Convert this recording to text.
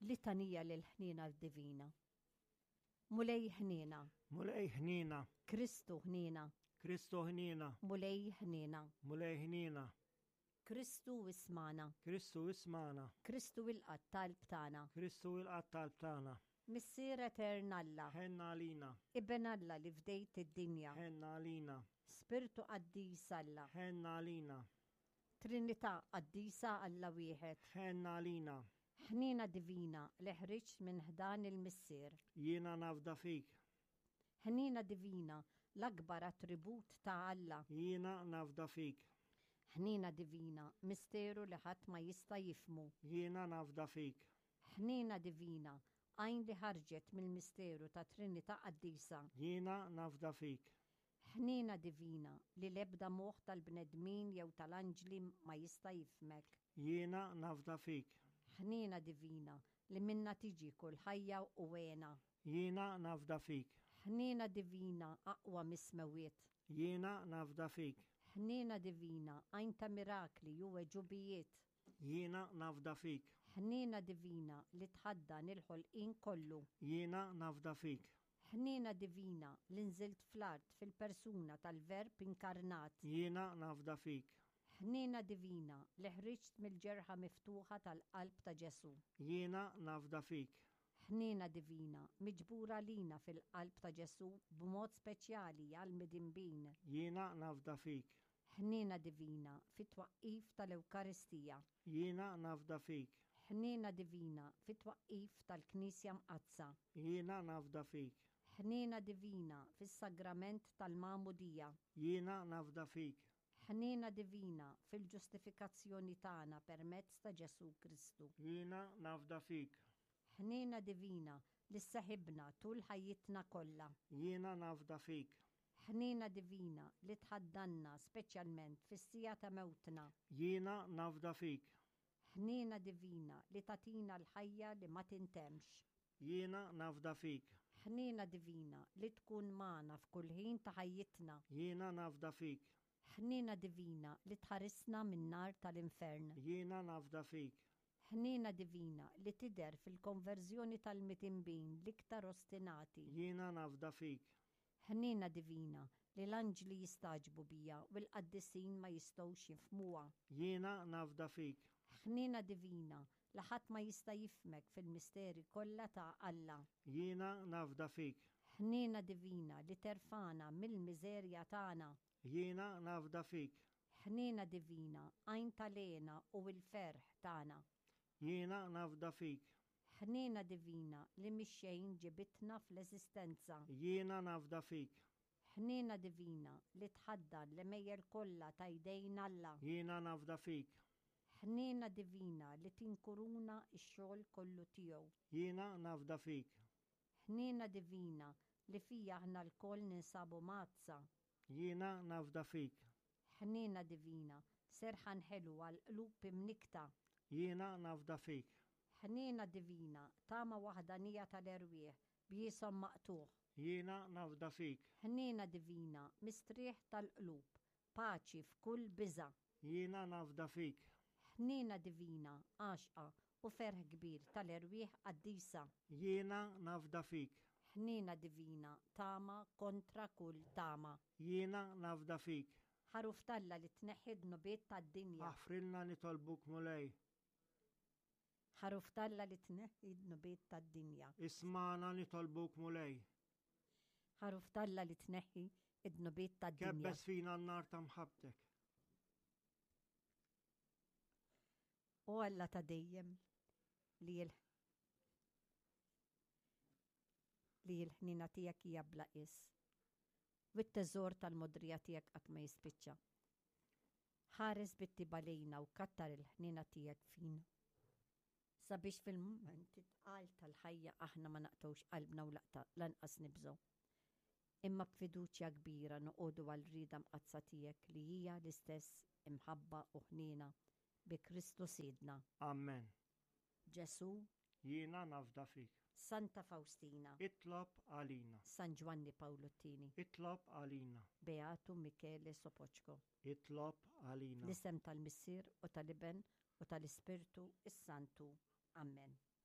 Litanija l-ħnina divina. Mulej ħnina. Mulej ħnina. Kristu ħnina. Kristu ħnina. Mulej ħnina. Mulej ħnina. Kristu ismana. Kristu ismana. Kristu il-qatt tal-btana. Kristu il-qatt tal-btana. Missier eternalla. Ħenna lina. Ibn Alla li fdejt id-dinja. Ħenna lina. Spiritu qaddis Alla. Ħenna lina. Trinità qaddisa Alla wieħed. Ħenna lina. Ħnina divina li ħriġt minn ħdan il-missier. Jiena nafda fik. Ħnina divina l-akbar attribut ta' Alla. Jiena nafda fik. Ħnina divina misteru li ħadd ma jista' jifmu. Jiena nafda fik. Ħnina divina għajn li ħarġet mill-misteru ta' Trinità qaddisa. Jiena nafda fik. Ħnina divina li l-ebda moħħ tal-bnedmin jew tal-anġli ma jista' jifmek. Jiena nafda fik. Ħnina divina li minna tiġi kull ħajja u wena. Jiena nafda fik. Ħnina divina aqwa mismewiet. Jiena nafda fik. Ħnina divina għajn ta' mirakli u weġubijiet. Jiena nafda fik. Ħnina divina li tħaddan il-ħolqien kollu. Jiena nafda fik. Ħnina divina li nżilt fl-art fil-persuna tal-verb inkarnat. Jiena nafda fik. Ħnina divina li ħriġt mill-ġerħa miftuħa tal-qalb ta' Ġesu. Jiena nafda fik. Ħnina divina miġbura lina fil-qalb ta' Ġesu b'mod speċjali għal midinbin. Jiena nafda fik. Ħnina divina fit-twaqqif tal-Ewkaristija. Jiena nafda fik. Ħnina divina fit-twaqqif tal-Knisja Mqazza. Jiena nafda fik. Ħnina divina fis-sagrament tal-Magħmudija. Jiena nafda fik. Ħnina divina fil-ġustifikazzjoni tagħna permezz ta' Ġesu Kristu. Jiena nafda fik. Ħnina divina li seħibna tul ħajjitna kollha. Jiena nafda fik. Ħnina divina li tħaddanna speċjalment fis-sija ta' mewtna. Jiena nafda fik. Ħnina divina li tatina l-ħajja li ma tintemx. Jiena nafda fik. Ħnina divina li tkun magħna f'kull ħin ta' ħajjitna. Jiena nafda fik. Ħnina divina li tħarisna min-nar tal-infern. Jiena nafda fik. Ħnina divina li tidher fil-konverżjoni tal-mitinbin l-iktar ostinati. Jiena nafda fik. Ħnina divina li l-anġli jistaġbu bija u l-qaddisin ma jistgħux jifhmuha. Jiena nafda fik. Ħnina divina li ħadd ma jista' jifhmek fil-misteri kollha ta' Alla. Jiena nafda fik. Ħnina divina li terfana mill-miżerja tagħna. Jiena nafda fik. Ħnina divina għajn tal-għena u l-ferħ tagħna. Jiena nafda fik. Ħnina divina li mix-xejn ġibitna fl-eżistenza. Jiena nafda fik. Ħnina divina li tħaddan l-mejjer kollha ta' jdejn Alla. Jiena nafda fik. Ħnina divina li tinkuruna x-xogħol kollu tiegħu. Jiena nafda fik. Ħnina divina li fija aħna l-koll ninsabu mazza. Jiena nafda fik. Ħnina divina serħan ħelu għal qlub imnikta. Jiena nafda fik. Ħnina divina tama waħdanija tal-erwieħ b'jisom maqtuħ. Jiena nafda fik. Ħnina divina mistrieħ tal-qlub, paċi f'kull biża'. Jiena nafda fik. Ħnina divina għaxqa u ferħ kbir tal-erwieħ qaddisa. Jiena nafda fik. Ħnina divina tama kontra kull tama. Jiena nafda fik. Ħaruf talla li tneħħid nubiet tad-dinja. Aħfrilna nitolbuk mulej. Ħaruf talla li tneħħid nubiet tad-dinja. Ismana nitolbuk mulej. Ħaruf talla li tneħħi id-nubiet tad-dinja. Kebbes fina n-nar ta' mħabtek. U Alla ta' dejjem li l-ħnina tiegħek hija bla qis. U t-teżor tal-modrija tiegħek qatt ma jispiċċa. Ħares bit-tiba lejna u kattar il-ħnina tiegħek fina. Sabiex fil-moment tqal tal-ħajja aħna ma naqtawx qalbna u lanqas nibżgħu. Imma b'fiduċja kbira noqogħdu għal rida mqazza tiegħek li hija l-istess imħabba u ħnina bi Kristu Sidna. Amen. Ġesu. Jiena nafda fik. Santa Faustina. Itlob għalina. San Giovanni Paolo Ttini. Itlob għalina. Beatu Michele Sopoċko. Itlob għalina. L-isem tal-Missier u tal-Iben u tal-Ispirtu is-Santu. Amen.